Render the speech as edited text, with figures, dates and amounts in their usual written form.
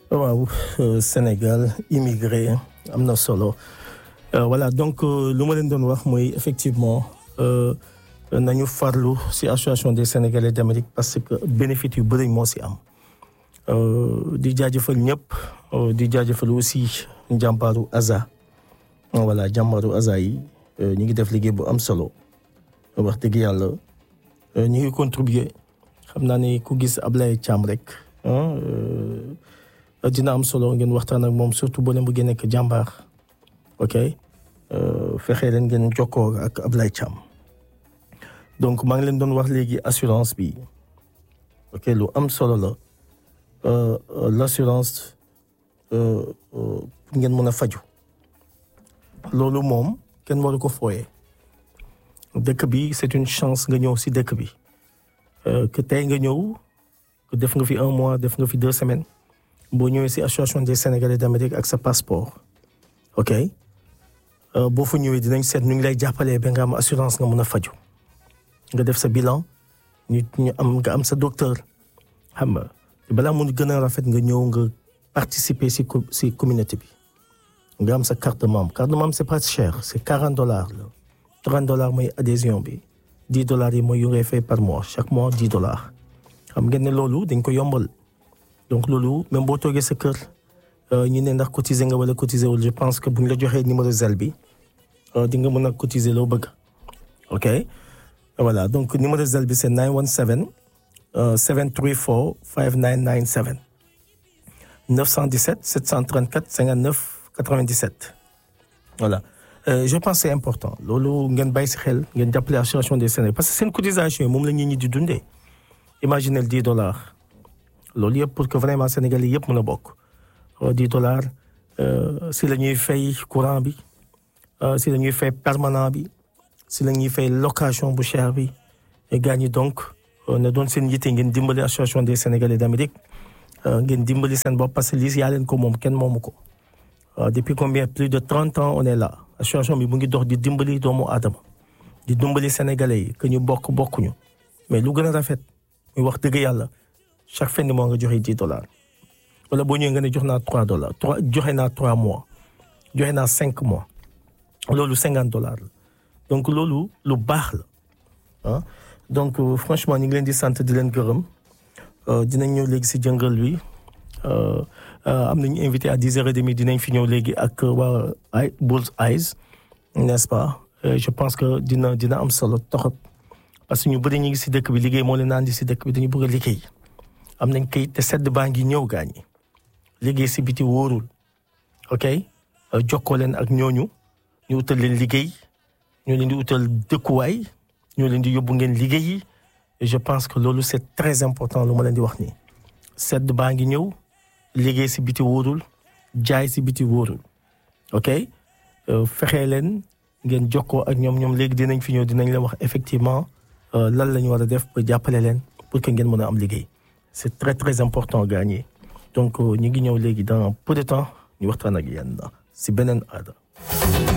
waaw Sénégal immigré am na solo voilà donc lu ma leen doon wax mooy effectivement nañu farlu ci association des Sénégalais d'Amérique parce que bénéfice yu bëri moo ci am di jaajëfal ñëpp di jaajëfal aussi jàmbaaru ASA voilà jàmbaaru ASA yi ñu ngi def liggéey bu am solo wax dëgg yàlla ñu ngi contribuer xam naa ne ku gis Ablaye Thiam rek dina am solo ngeen waxtaan ak moom surtout boo leen bëggee nekk jàmbaar ok fexe leen ngeen jokkoo ak Ablaye Thiam donc maa ngi leen doon wax léegi assurance bi ok lu am solo la l'assurance ngeen mën a faju loolu moom kenn waru ko fooyee dëkk bi c'est une chance nga ñëw ci dëkk bi que tey nga ñëw que def nga fi 1 mois def nga fi 2 semaines boo ñëwee ci association des Sénégalais d'Amérique ak sa passeport ok boo fa ñëwee dinañ seet nu ngi lay jàppalee ba nga am assurance nga mën a faju nga def sa bilan nga am sa docteur xam nga balaa mun gën a rafet nga ñëw nga participer ci communauté bi nga am sa carte de membre c'est pas cher c'est $40 la $30 mooy adhésion bi $10 yi mooy yu ngay fay par mois chaque mois $10 xam ngeen ne loolu dañ ko yombal donc loolu même boo toogee sa kër ñu ne ndax cotiser nga wala cotiser wul je pense que bu ñu la joxee numéro zel bi di nga mën a cotiser loo bëgg ok voilà donc numéro zel bi c'est 917 734 5997 917 734 59 97 voilà je pense que c'est important loolu ngeen bàyyi si xel ngeen jàppale association des Sénégalais parce que seen cotisation yi moom la nit ñi di dundee imaginez $10 loolu yëpp pour que vraiment Sénégalais yëpp mën a bokk $10 si la ñuy fay courant bi si la ñuy fay permanent bi si la ñuy fay location bu cher bi gars ñi donc ne doon seen yitte ngeen dimbali association des Sénégalais d'Amérique ngeen dimbali seen bopp parce que lii yaa leen ko moom kenn moomu ko depuis combien plus de 30 ans on est là association bi mu ngi dox di dimbali doomu aadama di dimbali Sénégalais yi que ñu bokkuñu mais lu gën a rafet muy wax dëgg yàlla chaque fin de mois nga joxe $10 wala boo ñëwee nga ne jox naa $3 joxe naa 3 mois joxe naa 5 mois loolu $50 la donc loolu lu baax la donc franchement ñu ngi leen di sant di leen gërëm dinañ ñëw léegi ci jëngal bi am nañu invité à 10h30 dinañ fi ñëw léegi ak waa Bulls Eyes n'est-ce pas je pense que dina am solo torop parce que ñu bëri ñu ngi ci dëkk bi liggéey moo leen andi ci dëkk bi dañu bëgg a liggéey am nañ kayit te sedd baa ngi ñëw gaañi liggéey ci biti wóorul ok jokkoo leen ak ñooñu ñu utal leen liggéey ñoo leen di utal dëkkuwaay ñoo leen di yóbbu ngeen liggéeyi et je pense que loolu c'est très important lu ma leen di wax nii sedd baa ngi ñëw liggéey ci biti wóorul jaay ci biti wóorul ok fexee leen ngeen jokkoo ak ñoom léegi dinañ fi ñëw dinañ leen wax effectivement lan la ñu war a def ba jàppale leen pour que ngeen mën a am liggéey c'est très très important gagner donc ñu ngi ñëw léegi dans peu de temps ñu waxtaan ak yéen ci beneen aada